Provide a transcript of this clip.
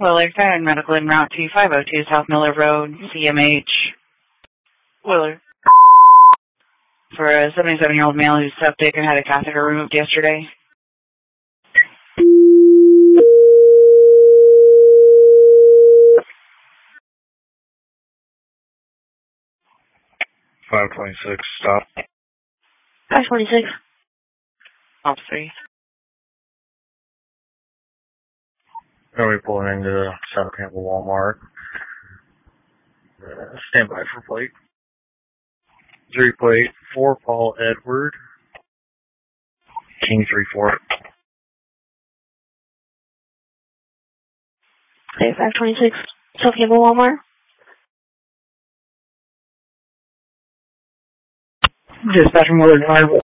Willard Fire and Medical en route to 502 South Miller Road, CMH. Willard. For a 77-year-old male who's septic and had a catheter removed yesterday. .526, stop. 526. Off 3. Are we pulling into South Campbell Walmart? Stand by for plate. 3 plate, 4 Paul Edward. King 3-4. Okay, 526. South Campbell Walmart. Dispatch from Willard 5